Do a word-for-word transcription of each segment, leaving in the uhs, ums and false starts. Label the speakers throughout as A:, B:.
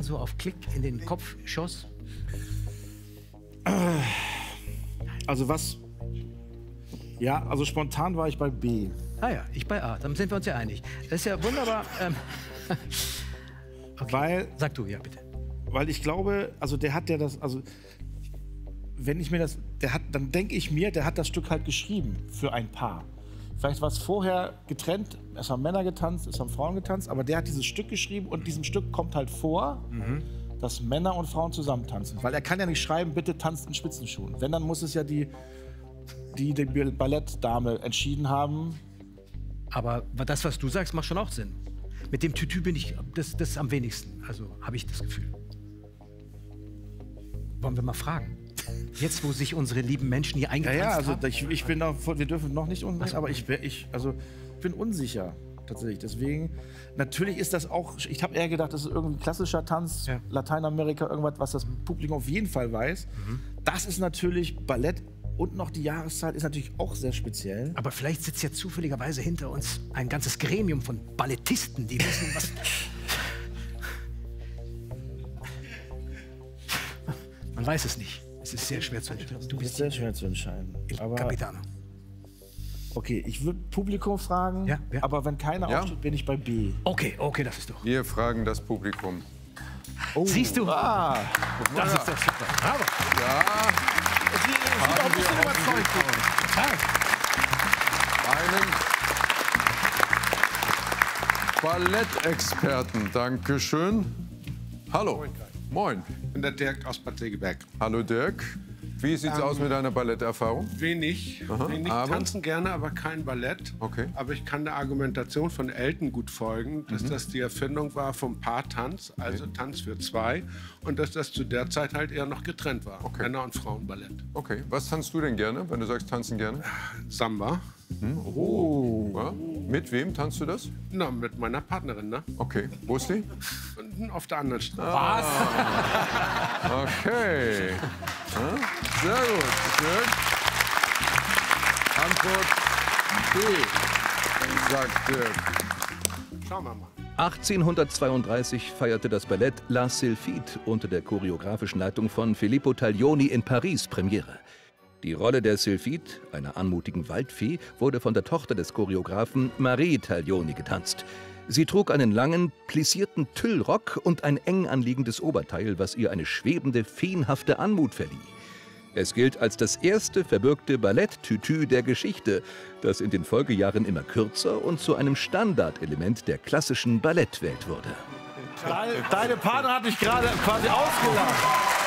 A: so auf Klick in den Kopf schoss?
B: Also was... Ja, also spontan war ich bei B.
A: Ah ja, ich bei A. Dann sind wir uns ja einig. Das ist ja wunderbar. Ähm, okay.
B: Weil...
A: Sag du, ja, bitte.
B: Weil ich glaube, also der hat ja das... Also wenn ich mir das... Der hat, dann denke ich mir, der hat das Stück halt geschrieben für ein Paar. Vielleicht war es vorher getrennt, es haben Männer getanzt, es haben Frauen getanzt, aber der hat dieses Stück geschrieben und diesem Stück kommt halt vor, mhm. dass Männer und Frauen zusammen tanzen. Weil er kann ja nicht schreiben, bitte tanzt in Spitzenschuhen. Wenn, dann muss es ja die, die, die Ballettdame entschieden haben.
A: Aber das, was du sagst, macht schon auch Sinn. Mit dem Tütü bin ich das, das am wenigsten, also habe ich das Gefühl. Wollen wir mal fragen? Jetzt, wo sich unsere lieben Menschen hier eingetanzt haben?
B: Ja, ja, also ich, ich bin noch, wir dürfen noch nicht unsicher, aber ich, ich, also, bin unsicher tatsächlich. Deswegen, natürlich ist das auch, ich habe eher gedacht, das ist irgendwie klassischer Tanz, ja. Lateinamerika, irgendwas, was das Publikum auf jeden Fall weiß. Mhm. Das ist natürlich Ballett und noch die Jahreszeit ist natürlich auch sehr speziell.
A: Aber vielleicht sitzt ja zufälligerweise hinter uns ein ganzes Gremium von Ballettisten, die wissen, was... Man weiß es nicht. Es ist sehr schwer zu entscheiden.
B: Du bist sehr schwer zu entscheiden.
A: Aber Capitano.
B: Okay, ich würde Publikum fragen,
A: ja, ja.
B: aber wenn keiner ja. aufsteht, bin ich bei B.
A: Okay, okay, das ist doch.
C: Wir fragen das Publikum.
A: Oh. Siehst du? Ah, das ist doch super. Aber.
C: Ja.
B: Es sieht auch ein bisschen überzeugt
C: aus. Einen Ballettexperten, danke schön. Hallo. Moin.
D: Ich bin der Dirk aus Bad Segeberg.
C: Hallo Dirk. Wie sieht's ähm, aus mit deiner Balletterfahrung?
D: Wenig.
C: Aha,
D: wenig
C: aber?
D: Tanzen gerne, aber kein Ballett.
C: Okay.
D: Aber ich kann der Argumentation von Elton gut folgen, dass mhm. das die Erfindung war vom Paartanz, also okay. Tanz für zwei. Und dass das zu der Zeit halt eher noch getrennt war. Okay. Männer- und Frauenballett.
C: Okay. Was tanzt du denn gerne, wenn du sagst tanzen gerne?
D: Samba.
C: Hm? Oh. Ja. Mit wem tanzt du das?
D: Na, mit meiner Partnerin, ne?
C: Okay. Wo ist die?
D: Auf der anderen Straße.
A: Was?
C: Okay. Ja? Sehr gut. Dirk. Antwort B, sagt Dirk.
D: Schauen wir mal.
E: achtzehnhundertzweiunddreißig feierte das Ballett La Sylphide unter der choreografischen Leitung von Filippo Taglioni in Paris Premiere. Die Rolle der Sylphide, einer anmutigen Waldfee, wurde von der Tochter des Choreografen Marie Taglioni getanzt. Sie trug einen langen, plissierten Tüllrock und ein eng anliegendes Oberteil, was ihr eine schwebende, feenhafte Anmut verlieh. Es gilt als das erste verbürgte Balletttütü der Geschichte, das in den Folgejahren immer kürzer und zu einem Standardelement der klassischen Ballettwelt wurde.
B: Deine, deine Partner hat dich gerade quasi ausgelacht.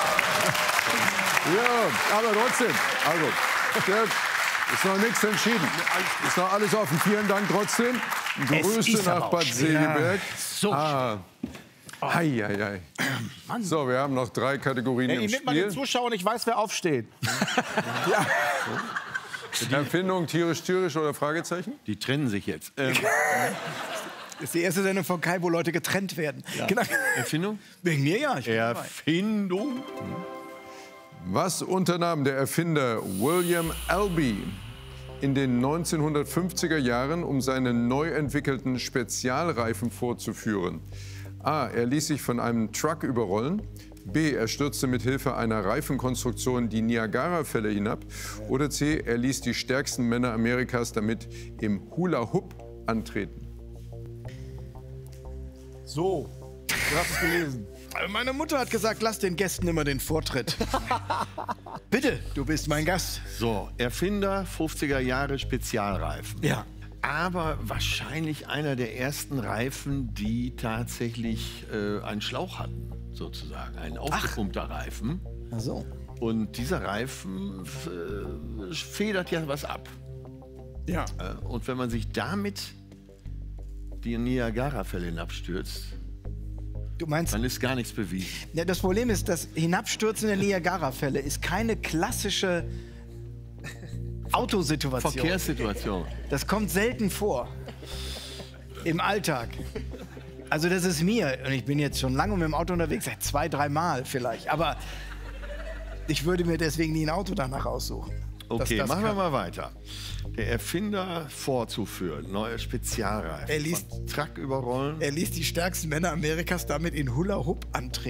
C: Ja, aber trotzdem. Also, Dirk, ist noch nichts entschieden. Ist noch alles offen. Vielen Dank trotzdem. Grüße nach Bad Segeberg.
A: So
C: ah. Hei, hei, hei. So, wir haben noch drei Kategorien
B: ja,
C: im
B: ich
C: Spiel.
B: Mal den Zuschauern, ich weiß, wer aufsteht. Ja.
C: Erfindung tierisch, tierisch oder Fragezeichen?
F: Die trennen sich jetzt. Ähm.
G: Das ist die erste Sendung von Kai, wo Leute getrennt werden.
F: Ja.
G: Genau.
F: Erfindung?
G: Wegen mir ja. Ich
F: Erfindung?
C: Was unternahm der Erfinder William Albee in den neunzehnhundertfünfziger Jahren, um seine neu entwickelten Spezialreifen vorzuführen? A. Er ließ sich von einem Truck überrollen. B. Er stürzte mit Hilfe einer Reifenkonstruktion die Niagara-Fälle hinab. Oder C. Er ließ die stärksten Männer Amerikas damit im Hula-Hoop antreten.
B: So, du hast es gelesen.
G: Meine Mutter hat gesagt, lass den Gästen immer den Vortritt. Bitte, du bist mein Gast.
F: So, Erfinder fünfziger Jahre Spezialreifen.
G: Ja.
F: Aber wahrscheinlich einer der ersten Reifen, die tatsächlich äh, einen Schlauch hatten, sozusagen. Ein aufgepumpter Reifen.
G: Ach so.
F: Und dieser Reifen äh, federt ja was ab.
G: Ja.
F: Äh, und wenn man sich damit die Niagara-Fälle hinabstürzt,
G: du meinst,
F: dann ist gar nichts bewiesen.
G: Ja, das Problem ist, das Hinabstürzen der Niagara-Fälle ist keine klassische Autosituation.
F: Verkehrssituation.
G: Das kommt selten vor. Im Alltag. Also das ist mir, und ich bin jetzt schon lange mit dem Auto unterwegs, seit zwei, drei Mal vielleicht, aber ich würde mir deswegen nie ein Auto danach aussuchen.
F: Okay, das machen wir mal weiter. Der Erfinder vorzuführen, neue Spezialreifen.
G: Er ließ,
F: Truck überrollen.
G: Er ließ die stärksten Männer Amerikas damit in Hula Hoop antreten.